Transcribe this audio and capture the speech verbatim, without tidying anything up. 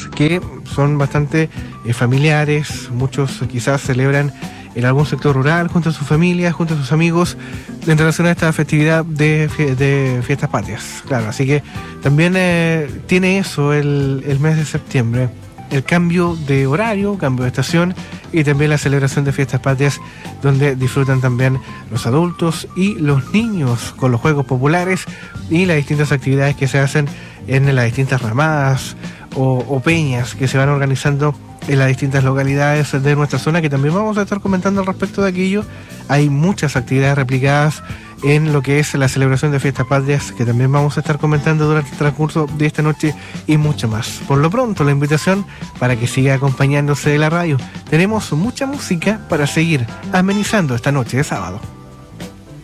que son bastante eh, familiares. Muchos quizás celebran en algún sector rural, junto a su familia, junto a sus amigos, en relación a esta festividad de, de fiestas patrias. Claro, así que también eh, tiene eso el, el mes de septiembre, el cambio de horario, cambio de estación y también la celebración de fiestas patrias, donde disfrutan también los adultos y los niños con los juegos populares y las distintas actividades que se hacen en las distintas ramadas o, o peñas que se van organizando en las distintas localidades de nuestra zona, que también vamos a estar comentando al respecto de aquello. Hay muchas actividades replicadas en lo que es la celebración de fiestas patrias, que también vamos a estar comentando durante el transcurso de esta noche y mucho más. Por lo pronto, la invitación para que siga acompañándose de la radio. Tenemos mucha música para seguir amenizando esta noche de sábado.